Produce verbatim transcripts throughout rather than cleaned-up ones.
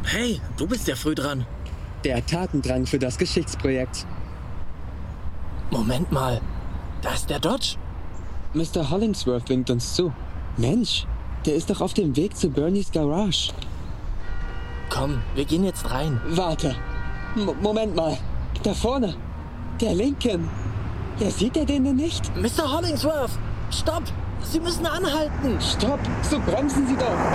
Hey, du bist ja früh dran. Der Tatendrang für das Geschichtsprojekt. Moment mal, da ist der Dodge. Mister Hollingsworth winkt uns zu. Mensch, der ist doch auf dem Weg zu Bernies Garage. Komm, wir gehen jetzt rein. Warte. M- Moment mal. Da vorne. Der Lincoln. Ja, sieht er den denn nicht? Mister Hollingsworth, stopp! Sie müssen anhalten. Stopp, so bremsen Sie doch.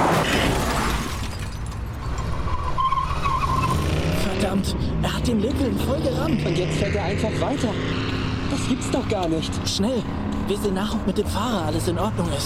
Verdammt, er hat den Lincoln voll gerammt. Und jetzt fährt er einfach weiter. Das gibt's doch gar nicht. Schnell, wir sehen nach, ob mit dem Fahrer alles in Ordnung ist.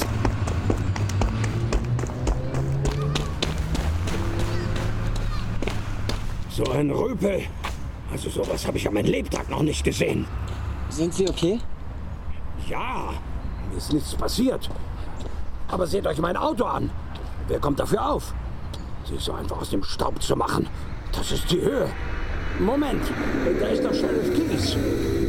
So ein Rüpel. Also sowas habe ich an meinem Lebtag noch nicht gesehen. Sind Sie okay? Ja, mir ist nichts passiert. Aber seht euch mein Auto an. Wer kommt dafür auf? Sie so einfach aus dem Staub zu machen. Das ist die Höhe. Moment, da ist doch Sheriff Keys.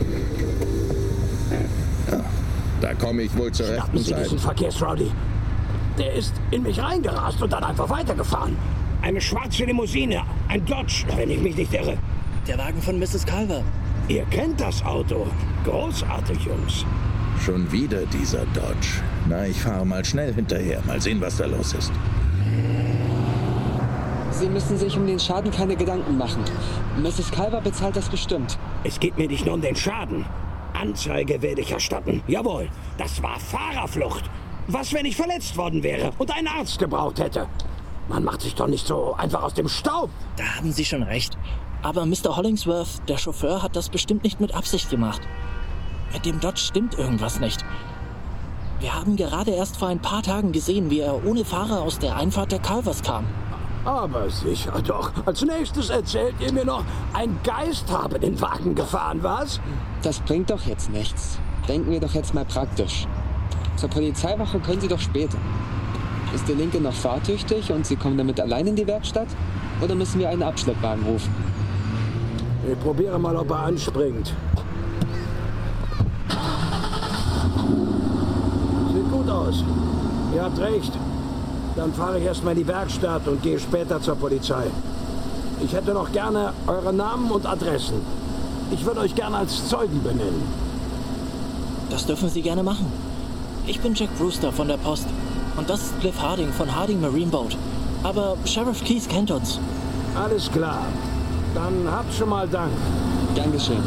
Ja, da komme ich wohl zur Starten rechten Sie Zeit. diesen Verkehrsrowdy. Der ist in mich reingerast und dann einfach weitergefahren. Eine schwarze Limousine, ein Dodge, wenn ich mich nicht irre. Der Wagen von Misses Culver. Ihr kennt das Auto. Großartig, Jungs. Schon wieder dieser Dodge. Na, ich fahre mal schnell hinterher. Mal sehen, was da los ist. Sie müssen sich um den Schaden keine Gedanken machen. Misses Culver bezahlt das bestimmt. Es geht mir nicht nur um den Schaden. Anzeige werde ich erstatten. Jawohl, das war Fahrerflucht. Was, wenn ich verletzt worden wäre und einen Arzt gebraucht hätte? Man macht sich doch nicht so einfach aus dem Staub. Da haben Sie schon recht. Aber Mister Hollingsworth, der Chauffeur, hat das bestimmt nicht mit Absicht gemacht. Mit dem Dodge stimmt irgendwas nicht. Wir haben gerade erst vor ein paar Tagen gesehen, wie er ohne Fahrer aus der Einfahrt der Culvers kam. Aber sicher doch. Als nächstes erzählt ihr mir noch, ein Geist habe den Wagen gefahren, was? Das bringt doch jetzt nichts. Denken wir doch jetzt mal praktisch. Zur Polizeiwache können Sie doch später. Ist der Linke noch fahrtüchtig und Sie kommen damit allein in die Werkstatt? Oder müssen wir einen Abschleppwagen rufen? Ich probiere mal, ob er anspringt. Sieht gut aus. Ihr habt recht. Dann fahre ich erstmal in die Werkstatt und gehe später zur Polizei. Ich hätte noch gerne eure Namen und Adressen. Ich würde euch gerne als Zeugen benennen. Das dürfen Sie gerne machen. Ich bin Jack Brewster von der Post. Und das ist Cliff Harding von Harding Marine Boat. Aber Sheriff Keys kennt uns. Alles klar. Dann habt schon mal Dank. Dankeschön.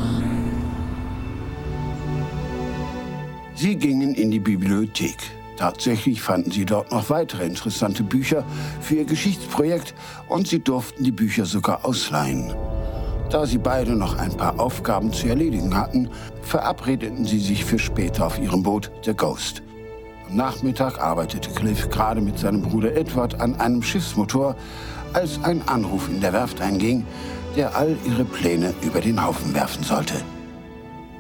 Sie gingen in die Bibliothek. Tatsächlich fanden sie dort noch weitere interessante Bücher für ihr Geschichtsprojekt und sie durften die Bücher sogar ausleihen. Da sie beide noch ein paar Aufgaben zu erledigen hatten, verabredeten sie sich für später auf ihrem Boot, der Ghost. Am Nachmittag arbeitete Cliff gerade mit seinem Bruder Edward an einem Schiffsmotor, als ein Anruf in der Werft einging, der all ihre Pläne über den Haufen werfen sollte.